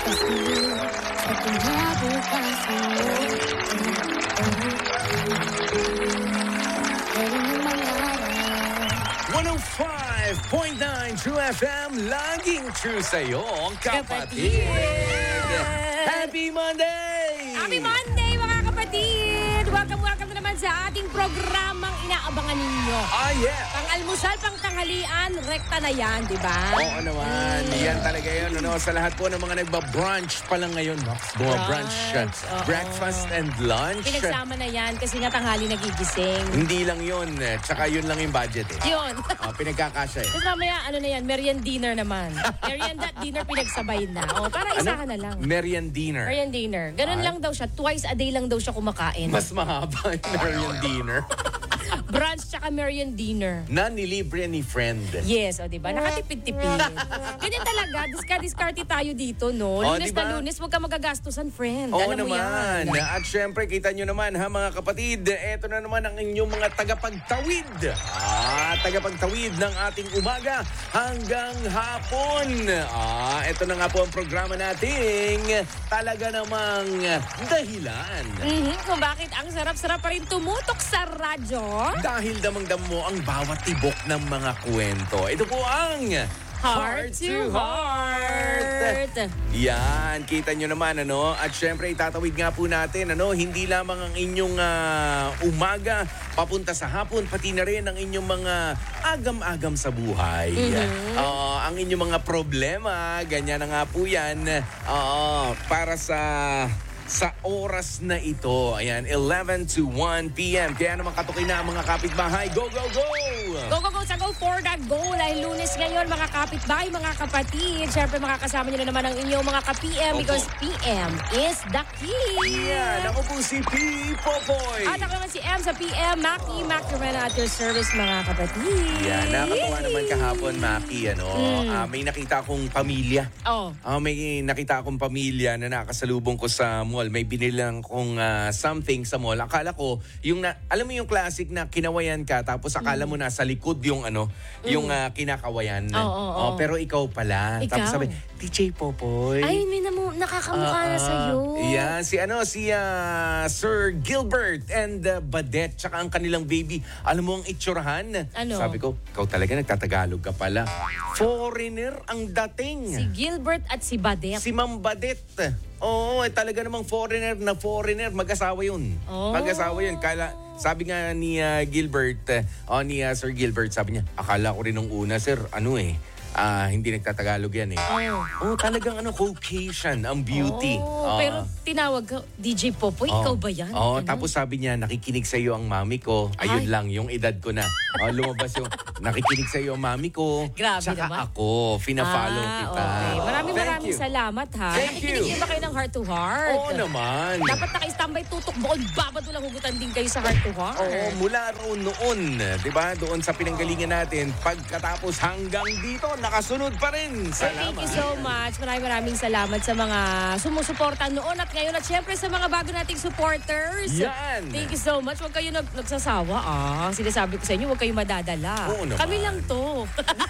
Sa kinabukasan mo. 105.9 True FM, laging true sa'yo, kapatid. Happy Monday! Happy Monday, mga kapatid! Welcome na naman sa ating programang inaabangan ninyo. Ah, yeah! Pang-almusal, pang-tanghalian, rekta na yan, di ba? Oo naman, yan talaga yun. Ano? Sa lahat po ng mga nagba-brunch pa lang ngayon, Max. Brunch, breakfast and lunch. Pinagsama na yan kasi nga tanghali nagigising. Hindi lang yun, tsaka yun lang yung budget eh. Yun. Pinagkakasya eh. Tapos mamaya, ano na yan, meriend dinner naman. Meriend at dinner pinagsabay na. Para isahan na lang. Meriend dinner. Meriend dinner. Ganun lang daw siya. Twice a day lang daw siya kumakain. Mas mahaba yung meriend dinner. Brunch tsaka meriend dinner. Na nilibre ni friend. Yes, o diba? Nakatipid-tipid. Ganyan talaga. Diskarte tayo dito, no? Lunes diba? na lunes, huwag ka magagastusan, friend. Oo Alam mo naman. yan. At syempre, kita nyo naman ha mga kapatid, eto na naman ang inyong mga tagapagtawid. Tagapagtawid ng ating umaga hanggang hapon. Eto na nga po ang programa nating talaga namang dahilan. Kung bakit ang sarap-sarap pa rin tumutok sa radyo. Dahil damang-dam mo ang bawat tibok ng mga kwento. Ito po ang Heart to Heart. Yan, kita nyo naman, ano? At syempre, itatawid nga po natin, ano? Hindi lamang ang inyong umaga, papunta sa hapon, pati na rin ang inyong mga agam-agam sa buhay. Ang inyong mga problema, ganyan na nga po yan. Para sa oras na ito. Ayan, 11 to 1 p.m. Kaya naman katukin na ang mga kapitbahay. Go, go, go! Go sa go for the go. Dahil lunes ngayon, mga kapitbahay, mga kapatid. Siyempre, makakasama nyo na naman ang inyong mga ka-PM because PM is the key. Yan, ako po si P. Popoy. At ako naman si M sa PM, Maki Romana at your service, mga kapatid. Yan, nakakatuwa naman kahapon, Maki, ano? May nakita akong pamilya. May nakita akong pamilya na nakasalubong ko sa mall. May binili lang akong something sa mall. Akala ko, alam mo yung classic na kinawayan ka, tapos akala mo nasa likod yung yung kinakawayan. Pero ikaw pala. Ikaw? Tapos sabi, DJ Popoy. Ay, may nakakamukha na sa'yo. Yan, si Sir Gilbert and Badet, tsaka ang kanilang baby. Alam mo ang itsurahan? Ano? Sabi ko, ikaw talaga nagtatagalog ka pala. Foreigner ang dating. Si Gilbert at si Badet. Si Ma'am Badet. Oo, talaga namang foreigner, mag-asawa yun. Mag-asawa yun. Sabi nga ni Gilbert, ni Sir Gilbert, sabi niya, akala ko rin nung una, sir, hindi nagtatagalog yan eh. Talagang Caucasian ang beauty. Pero tinawag ka, DJ Popoy, ikaw ba yan? Tapos sabi niya, nakikinig sa iyo ang mami ko. Ayun lang, yung edad ko na. Lumabas yung, nakikinig sa iyo ang mami ko. Grabe Tsaka naman. ako, fina-follow kita. Okay. Maraming salamat ha. Nakikinig ba kayo ng Heart to Heart? Oo naman. Dapat naka-standby tutok bukod babad walang hugutan din kayo sa Heart to Heart. Mula roon noon, di ba? Doon sa pinanggalingan natin, pagkatapos hanggang dito, nakasunod pa rin. Salamat. Thank you so much. Maraming salamat sa mga sumusuporta noon at ngayon at syempre sa mga bago nating supporters. Yan. Thank you so much. Huwag kayo nagsasawa. Sinasabi ko sa inyo, huwag kayo madadala. Oo naman. Kami lang to.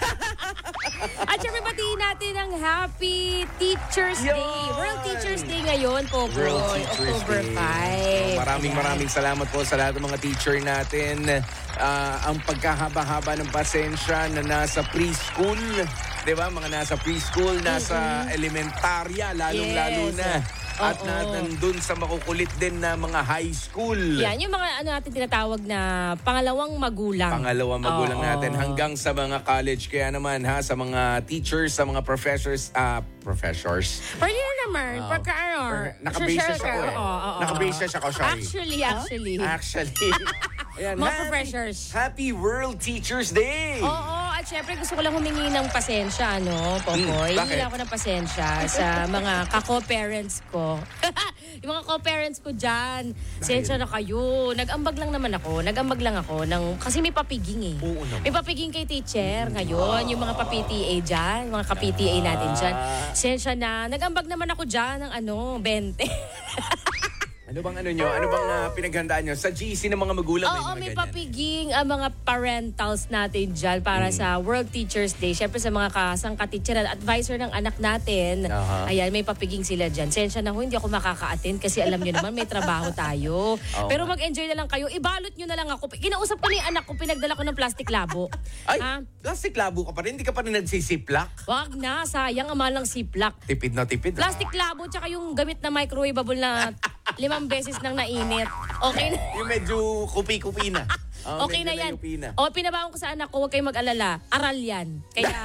At syempre batiin natin ang Happy Teacher's Day. World Teacher's Day ngayon po. October 5. Maraming salamat po sa lahat ng mga teacher natin. Ang pagkahaba-haba ng pasensya na nasa preschool, di ba? Mga nasa preschool, nasa elementarya, lalong-lalo na. At nandun sa makukulit din na mga high school. Yan, yung mga natin tinatawag na pangalawang magulang. Pangalawang magulang natin hanggang sa mga college. Kaya naman sa mga teachers, sa mga professors. Pwede na naman, naka-braces ako eh. Naka-braces ako, sorry. Actually. Ayan, mga professors. Happy World Teachers Day! At syempre gusto ko lang humingi ng pasensya, Popoy. Hindi ako ng pasensya sa mga kako-parents ko. Yung mga co-parents ko dyan. Pasensya na kayo. Nag-ambag lang ako. Kasi may papiging eh. Oo naman. May papiging kay teacher ngayon. Yung mga pa-PTA dyan. Mga ka-PTA natin dyan. Pasensya na. Nag-ambag naman ako dyan ng 20. Ano bang pinaghandaan nyo? Sa GC ng mga magulang Oo, may mga may ganyan. papiging ang mga parentals natin dyan para sa World Teachers Day. Siyempre sa mga kasangka-teacher at advisor ng anak natin. Aha. Ayan, may papiging sila dyan. Sensya na ho, hindi ako makaka-attend kasi alam nyo naman may trabaho tayo. Pero mag-enjoy na lang kayo. Ibalot nyo na lang ako. Kinausap ko ni anak ko, pinagdala ko ng plastic labo. Ay, Ha? plastic labo ka pa rin. Hindi ka pa rin nagsisiplak. Wag na, sayang ang mahal ng siplak. Tipid na tipid. Plastic labo tsaka yung gamit na microwavable na 5 beses nang nainit. Okay na. Yung medyo kupi-kupi na. Okay na medyo yan. nayupi na. O, pinabaon ko sa anak ko, huwag kayong mag-alala. Aral yan.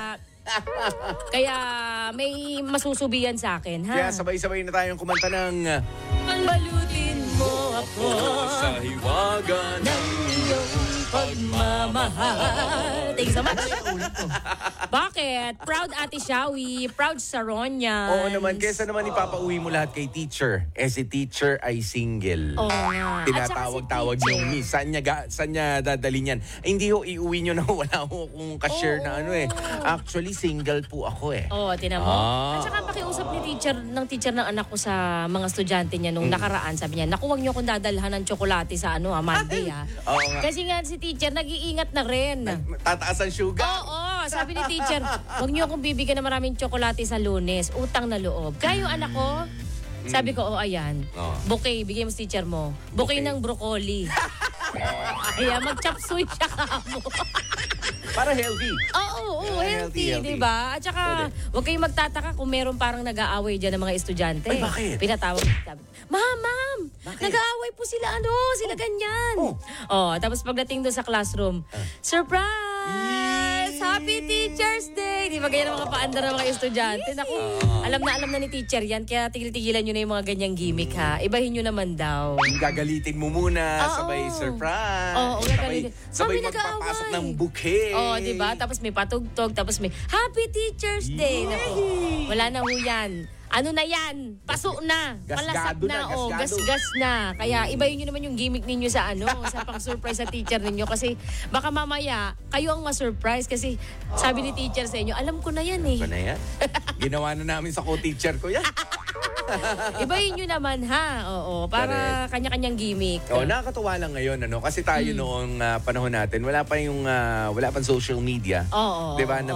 Kaya may masusubiyan sa akin, ha? Kaya sabay-sabay na tayong kumanta ng Balutin mo ako Sa Hiwaga ng iyong pagmamahal. Thanks so much. Bakit? Proud Ate Shawi. Proud Saronia. Oo naman, kesa naman ipapauwi mo lahat kay teacher. Si teacher ay single. Oo nga. Tinatawag-tawag At saka si yung miss. Saan niya dadalhin yan? Hindi ho, iuwi nyo na wala ho kung cashier na Actually, single po ako Oo, tinan mo. Ah. At saka pakiusap ni teacher ng anak ko sa mga estudyante niya nung nakaraan. Sabi niya, naku, huwag niyo akong dadalhan ng tsokolate sa Monday, ha. Oo nga. Kasi nga si teacher, nag-iingat na rin. Tataas ang sugar. Oo, sabi ni teacher, huwag niyo akong bibigyan ng maraming tsokolate sa Lunes. Utang na loob. Kayo, anak ko, sabi ko, ayan. Bouquet, bigay mo sa teacher mo. Bouquet ng broccoli. Ayan, mag-chop suey siya ka mo. Para healthy. Oo, healthy, healthy. di ba? At saka, huwag kayong magtataka kung meron parang nag-aaway dyan ng mga estudyante. Ay, bakit? Pinatawag. Ma'am, nag-aaway po sila, sila ganyan. Tapos pagdating doon sa classroom, surprise! Happy Teacher's Day! Di ba ganyan ang mga paandar ng mga estudyante? Naku, alam na ni teacher yan, kaya tigil-tigilan nyo na yung mga ganyang gimmick, ha? Ibahin nyo naman daw. Gagalitin mo muna, Oo. sabay surprise. Oo, gagalitin. Sabay Mami, nag-aaway. magpapasok ng bouquet. Di ba? Tapos may patugtog, tapos may Happy Teacher's Day. Naku, wala na ho yan. Ano na yan? Paso na. Palasak Gasgado na. na, gasgado. Gasgas na. Kaya ibayin nyo naman yung gimmick ninyo sa sa pang-surprise sa teacher ninyo. Kasi baka mamaya, kayo ang ma-surprise. Kasi sabi ni teacher sa inyo, alam ko na yan eh. Ano yan? Ginawa na namin sa co-teacher ko yan. Ibayin nyo naman ha. Oo, para kanya-kanyang gimmick. Nakakatuwa lang ngayon, kasi tayo noong panahon natin, wala pang social media. Oo. 'Di ba na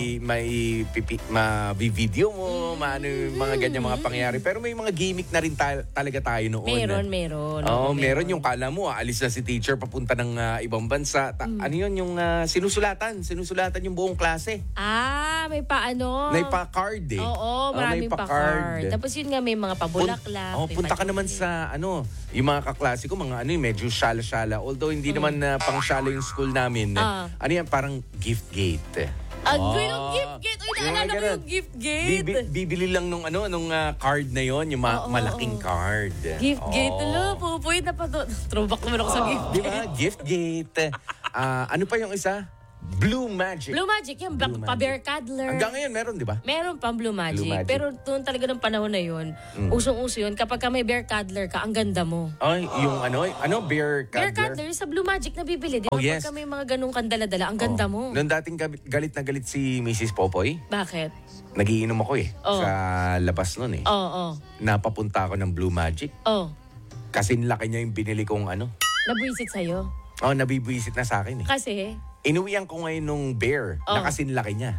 ma-video mo, maano yung mga ganyan mga pangyayari. Pero may mga gimmick na rin talaga tayo noon. Meron. Meron yung kala mo, aalis na si teacher papunta ng ibang bansa. Ano yun, yung sinusulatan yung buong klase. May paano? May pa-card eh. Oo, maraming may pa-card. Tapos yun nga, may mga pabulaklak. may Punta ka naman sa yung mga kaklase ko, mga medyo shala-shala. Although hindi naman pang-shala yung school namin. Yan, parang gift gate. Yung gift gate. Uy, naalala ko yung gift gate. Bibili lang nung card na yon, yung malaking card. Gift gate. Pupuy na pa to. Throwback naman ako sa gift Di gate. ba? Gift gate. Ano pa yung isa? Blue Magic. Blue Magic, yung pa-bear cuddler. Hanggang ngayon meron, di ba? Meron pang Blue Magic. Magic. Pero doon talaga ng panahon na yun, usong-uso yun, kapag ka may bear cuddler ka, ang ganda mo. Ay, yung bear cuddler? Bear cuddler, sa Blue Magic na bibili. Di ba? Yes. Pagka may mga ganung kandala-dala, ang ganda mo. Noong dating galit na galit si Mrs. Popoy, Bakit? nagiinom ako sa labas nun eh. Oo. Napapunta ako ng Blue Magic. Kasi laki niya yung binili kong Nabwisit sa'yo. Nabibwisit na sa akin eh. Kasi, Inuwian ko ngayon nung bear na kasinlaki niya.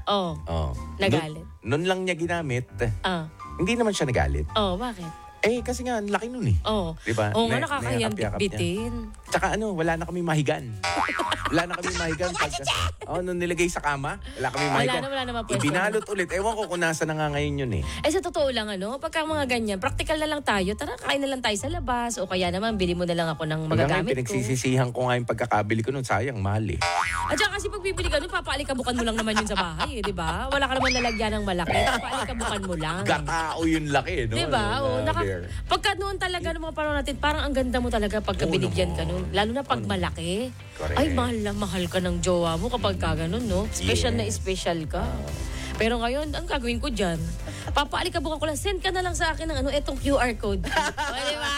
nagalit. Noon lang niya ginamit. Ah. Hindi naman siya nagalit. Bakit? Kasi nga, ang laki nun eh. Diba? Oo nga, nakakayang Nayakap-yakap bitbitin. Tsaka wala na kami mahigan. Wala na kami mahigan. Nung nilagay sa kama, wala kami mahigan. Wala na mapwesto. Ibinalot ulit. Ewan ko kung nasa na nga ngayon yun eh. Sa totoo lang, pagka mga ganyan, practical na lang tayo. Tara, kain na lang tayo sa labas. O kaya naman, bili mo na lang ako ng Hanggang ngayon, magagamit ko. pinagsisisihan ko nga yung pagkakabili ko nun. Sayang, mahal eh. At saka kasi pag bibili ka nun, papaalikabukan mo lang naman yun sa bahay, di ba? Wala ka naman lalagyan ng malaki. Papaalikabukan mo lang. Gatao yung laki, no? Di ba? Bear. Pagka noon talaga ng mga panahon natin, parang ang ganda mo talaga pagka binigyan ka nun. Lalo na pag malaki. Correct. Ay, mahal ka ng jowa mo kapag ka ganun, no? Special na special ka. Pero ngayon, ang gagawin ko dyan, papaalikabukan ko lang, send ka na lang sa akin ng etong QR code. Di ba?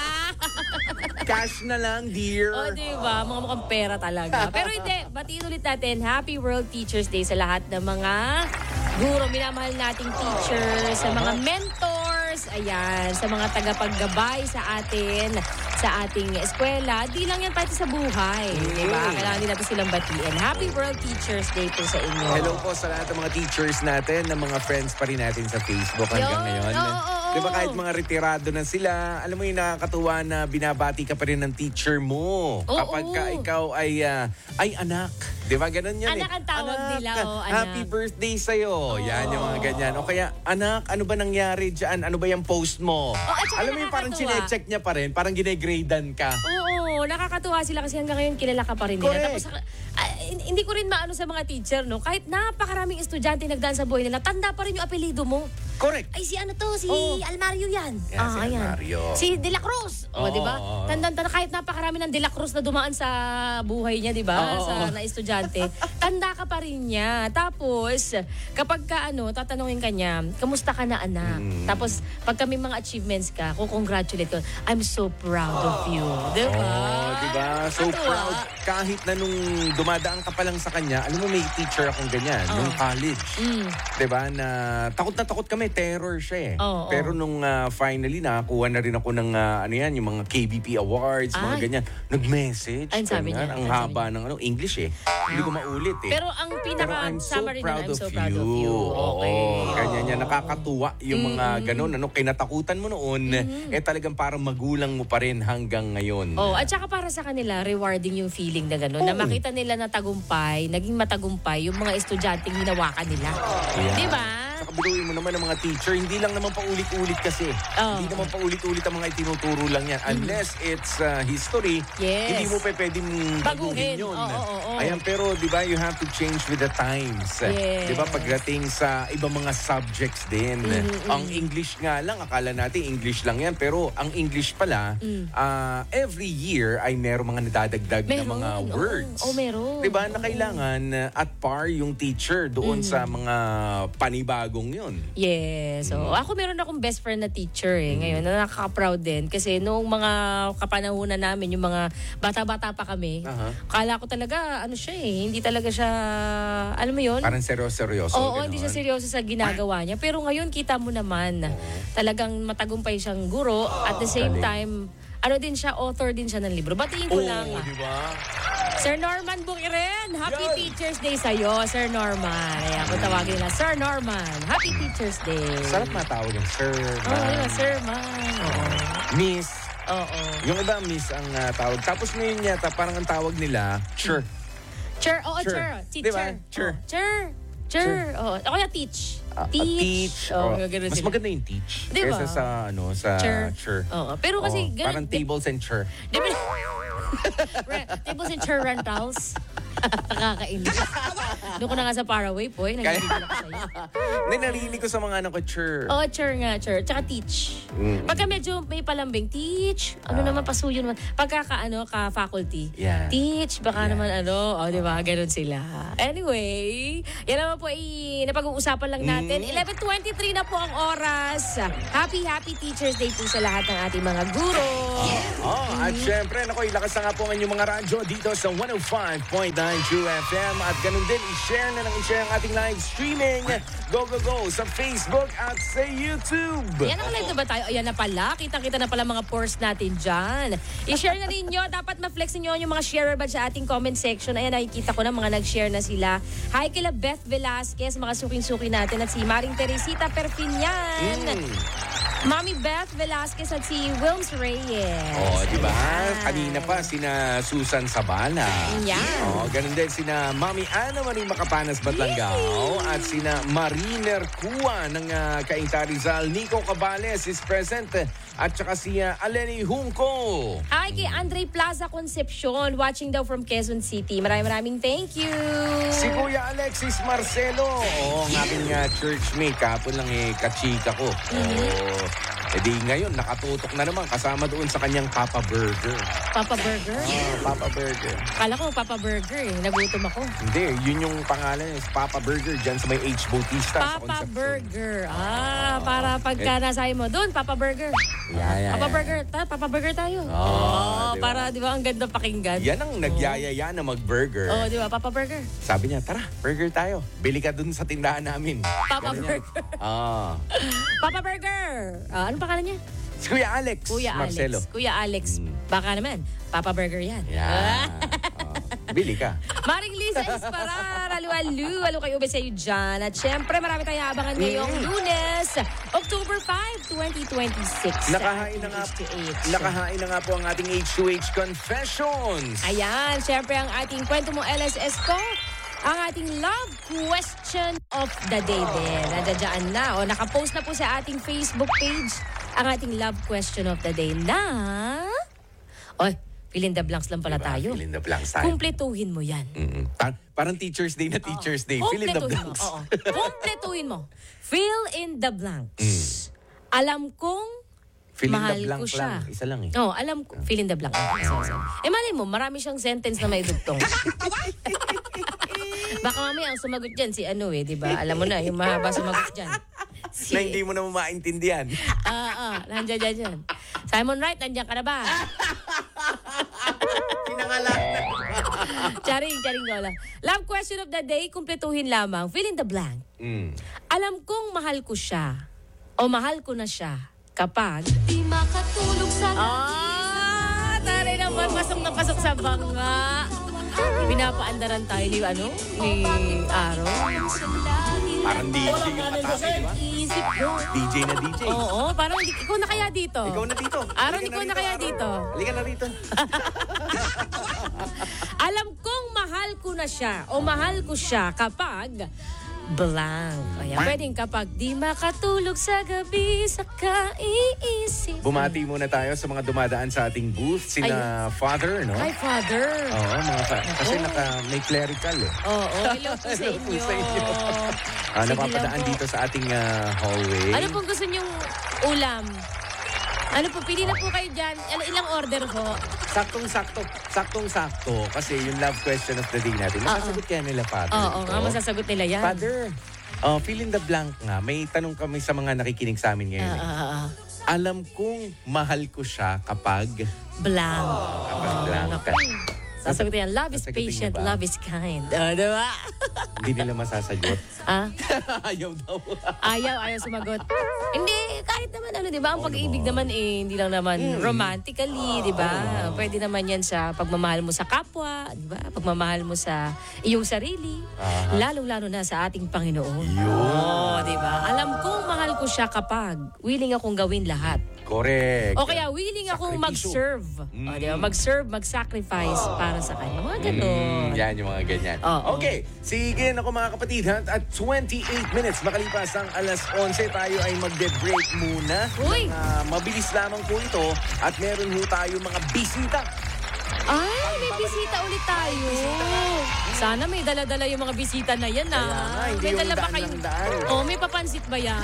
Cash na lang, dear. Di ba? Mga mukhang pera talaga. Pero hindi, batiin ulit natin, Happy World Teachers Day sa lahat ng mga guro, minamahal nating teachers, sa mga mentors, ayan, sa mga tagapaggabay sa atin sa ating eskwela. Di lang yan pati sa buhay. Diba? Kailangan din natin silang batiin. Happy World Teachers Day po sa inyo. Hello po sa lahat ng mga teachers natin, ng mga friends pa rin natin sa Facebook hanggang ngayon. Oo. Diba kahit mga retirado na sila, alam mo yung nakakatuwa na binabati ka pa rin ng teacher mo. Kapag ka ikaw ay anak. Diba ganun yun Anak ang tawag nila, anak. Happy birthday sa'yo. Yan yung mga ganyan. O kaya, anak, ano ba nangyari dyan? Ano ba yung post mo? at saka Alam mo yung parang nakakatuwa. chinecheck niya pa rin, parang ginegradean ka. Oo, nakakatuwa sila kasi hanggang ngayon kilala ka pa rin nila. Correct. Tapos, hindi ko rin maano sa mga teacher, no? Kahit napakaraming estudyante nagdaan sa buhay nila, tanda pa rin yung apelido mo. Correct. Ay, si ano to? Si Oo. Almario yan. Yeah, si ayan. Almario. Si De La Cruz. O, Oo, di ba? oo. Tanda kahit napakarami ng De La Cruz na dumaan sa buhay niya, di ba? Oo, Sa oo. na estudyante. Tanda ka pa rin niya. Tapos, kapag ka tatanungin ka niya, kamusta ka na anak? Tapos, pag kami mga achievements ka, congratulate ko, I'm so proud of you. Di ba? Oh, diba? So Nakakatuwa. proud. Kahit na nung dumadaan ka pa lang sa kanya, alam mo may teacher akong ganyan, nung college. Diba? Na takot kami, terror siya eh. Oo, Pero nung finally, nakakuha na rin ako ng yung mga KBP Awards, mga Ay. ganyan. Nag-message. Ay, sabi ganyan. niya. Ang Ay, sabi haba ng English eh. Hindi ko maulit eh. Pero ang Pero I'm so pinaka-summary proud nun, I'm of so proud of you. Okay. Oo, ganyan yan. Nakakatuwa yung mga ganun. Kinatakutan mo noon, talagang parang magulang mo pa rin hanggang ngayon. Oh, at saka para sa kanila, rewarding yung feeling na gano'n. Na Oo. makita nila na tagumpay, naging matagumpay yung mga estudyanteng hinawakan nila. Yeah. Di ba? Saka biruin mo naman ng mga teacher, hindi lang naman paulit-ulit kasi. Oo. Hindi naman paulit-ulit ang mga itinuturo lang yan. Unless it's history, Yes. hindi mo pwedeng baguhin Baguhin. yun. Oo. Ayan, pero di ba, you have to change with the times. Yes. Di ba, pagdating sa ibang mga subjects din. Ang English nga lang, akala natin English lang yan. Pero ang English pala, every year ay merong mga nadadagdag na mga words. Oo, meron. Di ba, na kailangan at par yung teacher doon sa mga panibagong yun. Yes. So, ako meron akong best friend na teacher ngayon na nakaka-proud din. Kasi noong mga kapanahunan namin, yung mga bata-bata pa kami, kala ko talaga, siya hindi talaga siya, alam mo yun? Parang seryoso. Oo, ganon. hindi siya seryoso sa ginagawa niya. Pero ngayon, kita mo naman, talagang matagumpay siyang guro. At the same time, din siya, author din siya ng libro. Batiin ko lang. di ba? Sir Norman Bukiren, Happy Yan. Teacher's Day sa'yo, Sir Norman. Ayan, kung tawagin nila, Sir Norman, Happy Teacher's Day. Sarap matawag ng sir, Oo, Sir Man. Oo. miss. Oo. Yung iba, miss ang tawag. Tapos ngayon yata, parang ang tawag nila, sure. Chur, oo, Chur. chur. Teacher. Diba? Chur. Oh, chur. Oo. Ako yung teach. Teach. Oo, Oh, ganun mas sila. maganda yung teach. Diba? Kesa sa Chur. sure. Oo. Pero kasi, ganun. Parang tables and chur. Di ba? Tables and chair rentals. Nakakainis. Doon ko na nga sa Paraway po. Nagigigil ako sa'yo. Narinig ko sa mga anak ko, chur. Oo, chair nga, chair. Tsaka teach. Pagka medyo may palambing, teach. Naman, pasuyo naman. Pagka ka-faculty, Yeah. teach. Baka naman di ba? Ganun sila. Anyway, yan naman po napag-uusapan lang natin. 11:23 na po ang oras. Happy Teacher's Day po sa lahat ng ating mga guro. At syempre, ilakas na nga po ang inyong mga radyo dito sa 105.9 True FM. At ganun din, i-share na ang ating live streaming. Go sa Facebook at sa YouTube. Yan ang live na ba tayo? Ayan na pala. Kita-kita na pala mga pores natin dyan. I-share na rin nyo. Dapat ma-flex nyo yung mga sharer ba sa ating comment section. Ayan, nakikita ko na mga nag-share na sila. Hi kila Beth Velasquez, mga suking-suki natin. At si Maring Teresita Perfinian. Mami Beth Velasquez at si Wilms Reyes. Di ba? Kanina pa, sina Susan Sabala. Yan. Ganun din, sina Mami Ana Marie Makapanas Batlanggaw at sina Mariner Kua ng Cainta Rizal. Nico Cabales is present at saka si Aleni Hunco. Hi kay Andre Plaza Concepcion, watching daw from Quezon City. Maraming thank you. Si Kuya Alexis Marcelo. Ang aking churchmate. Kapon lang kachika ko. Di ngayon, nakatutok na naman kasama doon sa kanyang Papa Burger. Papa Burger? Papa Burger. Kala ko Papa Burger Nagutom ako. Hindi, yun yung pangalan. Papa Burger dyan sa may H. Bautista. sa Papa Concepcion. Burger. Para pagka nasahin mo, doon, Papa Burger. Papa Burger. Papa Burger tayo. Diba? Para, di ba, ang ganda pakinggan. Yan ang nagyayaya na mag-burger. Di ba, Papa Burger. Sabi niya, tara, burger tayo. Bili ka dun sa tindahan namin. Papa Burger. Ah. Papa Burger. Anong pangalan niya? Si Kuya Alex. Kuya Marcelo. Alex. Kuya Alex. Baka naman, Papa Burger yan. Yan. Bili ka. Maring Lisa Isparar, alu kayo ba sa'yo dyan? At syempre, marami tayong abangan ngayong Lunes, October 5, 2026. Nakahain na nga po ang ating H2H Confessions. Ayan, syempre ang ating kwento mo LSS ko, ang ating love question of the day din. Nadadaan na, o nakapost na po sa ating Facebook page ang ating love question of the day na... Oy, fill in the blanks lang pala tayo. Fill in the blanks tayo. Kumpletuhin mo yan. Parang Teacher's Day na Teacher's Day. Fill in the blanks. Kumpletuhin mo. Fill in the blanks. Alam kong Fill in mahal the blank ko siya. lang. Isa lang eh. Oo, alam ko. Fill in the blank. Malay mo, marami siyang sentence na may dugtong. Baka mamaya ang sumagot dyan si ano di ba? Alam mo na, yung mahaba sumagot dyan. Na hindi mo na maintindihan. Nandiyan dyan. Simon Wright, nandiyan ka na ba? Pinangalan na. Charing gola. Love question of the day, kumpletuhin lamang. Fill in the blank. Alam kong mahal ko siya o mahal ko na siya kapag... Di makatulog sa taray naman, pasok sa banga. Pinapaandaran tayo ni Aro. Parang DJ yung atake, di ba? Isip ko. DJ na DJ. Oo, parang ikaw na kaya dito. Ikaw na dito. Aaron, ikaw na kaya dito. Halika na rito. Alam kong mahal ko na siya o mahal ko siya kapag blank. Kaya pwedeng kapag di makatulog sa gabi sa kaiisip. Bumati muna tayo sa mga dumadaan sa ating booth. Sina Father, no? Hi, Father. Oo, kasi may clerical eh. Oo, hello po sa Hello po inyo. sa inyo. Sige Napapadaan lang po. dito sa ating hallway. Ano pong gusto niyong ulam? Ano po, pili na po kayo dyan. Ilang order po? Saktong-sakto. Kasi yung love question of the day natin, masasagot kaya nila, Father. Oo, nga masasagot nila yan. Father, fill in the blank nga. May tanong kami sa mga nakikinig sa amin ngayon. Alam kong mahal ko siya kapag... Blank. Kapag blank. Sasagutin yan. Love is Sasagutin patient, niyo ba? love is kind. Diba? Hindi nila masasagot. Ayaw daw. Ayaw sumagot. Hindi, kahit naman di ba? Ang pag-ibig naman hindi lang naman romantically, di ba? Pwede naman yan sa pagmamahal mo sa kapwa, di ba? Pagmamahal mo sa iyong sarili. Lalong-lalo na sa ating Panginoon. Di ba? Alam kong mahal ko siya kapag willing akong gawin lahat. Correct. O kaya willing akong mag-serve. Di ba? Mag-serve, mag-sacrifice para sa kanya. Mga ganun. Yan yung mga ganyan. Okay, sige na mga kapatid. At 28 minutes makalipas ang alas 11, tayo ay magde-break muna. Uy! Mabilis lamang po ito at meron ho tayo mga bisita. Ay, may bisita ulit tayo. Sana may dala-dala yung mga bisita na yan, Hindi May yung dala ba daan kayong... ng daan. May papansit ba yan?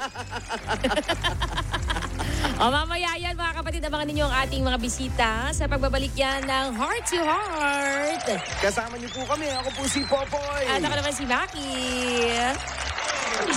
Mamaya yan, mga kapatid, abangan ninyo ang ating mga bisita sa pagbabalik yan ng Heart to Heart. Kasama niyo po kami. Ako po si Popoy. At ako naman si Maki.